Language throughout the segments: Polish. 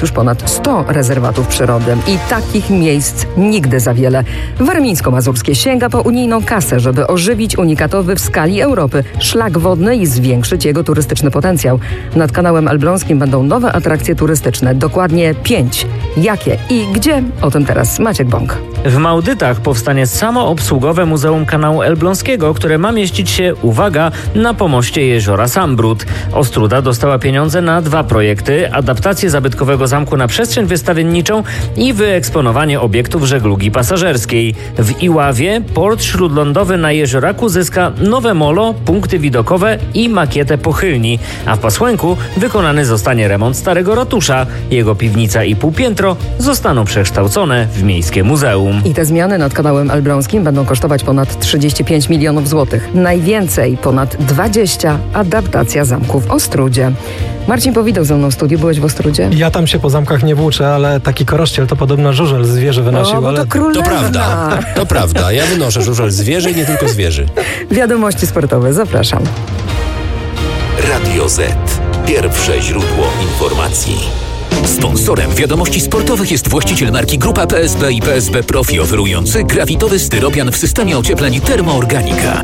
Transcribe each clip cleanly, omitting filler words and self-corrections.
już ponad 100 rezerwatów przyrody i takich miejsc nigdy za wiele. Warmińsko-Mazurskie sięga po unijną kasę, żeby ożywić unikatowy w skali Europy szlak wodny i zwiększyć jego turystyczny potencjał. Nad kanałem elbląskim będą nowe atrakcje turystyczne, dokładnie 5. Jakie i gdzie? O tym teraz Maciek Bąk. W Małdytach powstanie samoobsługowe Muzeum Kanału Elbląskiego, które ma mieścić się, uwaga, na pomoście jeziora Sambród. Ostróda dostała pieniądze na 2 projekty: adaptację zabytkowego zamku na przestrzeń wystawienniczą i wyeksponowanie obiektów żeglugi pasażerskiej. W Iławie port śródlądowy na Jezioraku zyska nowe molo, punkty widokowe i makietę pochylni, a w Pasłęku wykonany zostanie remont starego ratusza. Jego piwnica i półpiętro zostaną przekształcone w miejskie muzeum. I te zmiany nad kanałem elbląskim będą kosztować ponad 35 milionów złotych. Najwięcej, ponad 20, adaptacja zamku w Ostródzie. Marcin Powideł ze mną w studiu. Byłeś w Ostródzie? Ja tam się po zamkach nie włóczę, ale taki korościel to podobno żużel zwierzy wynosił. Ale... To prawda. Ja wynoszę żużel zwierzy i nie tylko zwierzy. Wiadomości sportowe. Zapraszam. Radio Z. Pierwsze źródło informacji. Sponsorem wiadomości sportowych jest właściciel marki Grupa PSB i PSB Profi, oferujący grafitowy styropian w systemie ociepleń Termoorganika.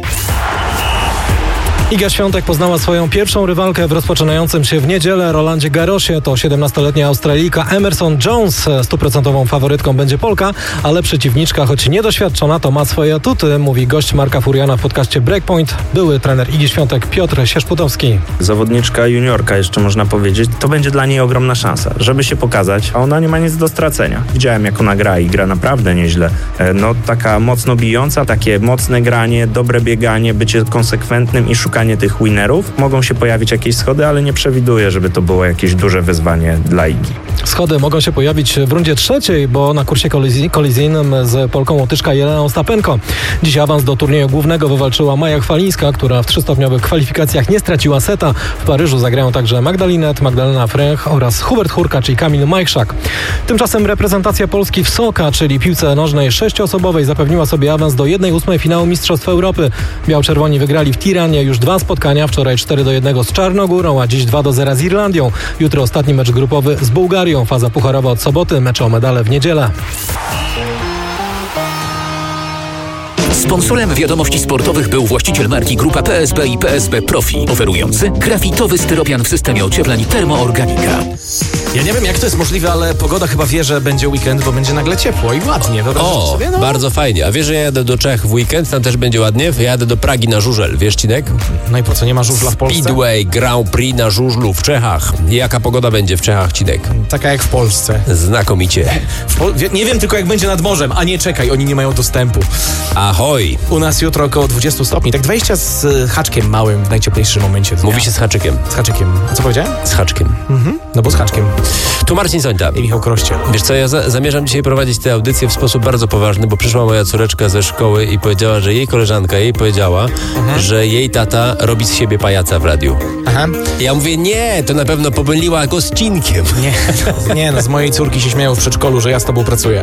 Iga Świątek poznała swoją pierwszą rywalkę w rozpoczynającym się w niedzielę Rolandzie Garrosie. To 17-letnia Australijka Emerson Jones. 100% faworytką będzie Polka, ale przeciwniczka, choć niedoświadczona, to ma swoje atuty, mówi gość Marka Furiana w podcaście Breakpoint, były trener Igi Świątek Piotr Sierzputowski. Zawodniczka juniorka, jeszcze można powiedzieć, to będzie dla niej ogromna szansa, żeby się pokazać, a ona nie ma nic do stracenia. Widziałem, jak ona gra i gra naprawdę nieźle. Taka mocno bijąca, takie mocne granie, dobre bieganie, bycie konsekwentnym i szukanie tych winnerów. Mogą się pojawić jakieś schody, ale nie przewiduję, żeby to było jakieś duże wyzwanie dla Igi. Schody mogą się pojawić w rundzie 3, bo na kursie kolizyjnym z Polką Łotyczka Jeleną Stapenko. Dziś awans do turnieju głównego wywalczyła Maja Chwalińska, która w 3-stopniowych kwalifikacjach nie straciła seta. W Paryżu zagrają także Magdalena Fręch oraz Hubert Hurkacz i Kamil Majchrzak. Tymczasem reprezentacja Polski w Soka, czyli piłce nożnej 6-osobowej, zapewniła sobie awans do 1/8 finału Mistrzostw Europy. Biał-czerwoni wygrali w Tiranie już 2 spotkania, wczoraj 4-1 z Czarnogórą, a dziś 2-0 z Irlandią. Jutro ostatni mecz grupowy z Bułgarią. Faza pucharowa od soboty, mecze o medale w niedzielę. Sponsorem wiadomości sportowych był właściciel marki Grupa PSB i PSB Profi, oferujący grafitowy styropian w systemie ociepleń Termoorganika. Ja nie wiem, jak to jest możliwe, ale pogoda chyba wie, że będzie weekend, bo będzie nagle ciepło i ładnie. O, sobie? Bardzo fajnie. A wiesz, że ja jadę do Czech w weekend, tam też będzie ładnie? Ja jadę do Pragi na żużel, wiesz, Cinek? No i po co, nie ma żużla w Polsce? Speedway Grand Prix na żużlu w Czechach. Jaka pogoda będzie w Czechach, Cinek? Taka jak w Polsce. Znakomicie. Nie wiem tylko, jak będzie nad morzem, a nie, czekaj, oni nie mają dostępu. Ahoj. U nas jutro około 20 stopni, tak 20 z haczkiem małym w najcieplejszym momencie dnia. Mówi się z haczykiem. Z haczykiem. A co powiedziałem? Z haczkiem. No bo z haczkiem. Tu Marcin Sońta. I Michał Krościel. Wiesz co, ja zamierzam dzisiaj prowadzić tę audycję w sposób bardzo poważny, bo przyszła moja córeczka ze szkoły i powiedziała, że jej koleżanka jej powiedziała, że jej tata robi z siebie pajaca w radiu. Aha. Ja mówię, nie, to na pewno pomyliła go z Cinkiem. Nie, no z mojej córki się śmieją w przedszkolu, że ja z tobą pracuję.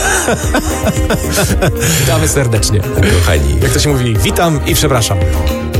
Witamy serdecznie. Kochani. Jak to się mówi, witam i przepraszam.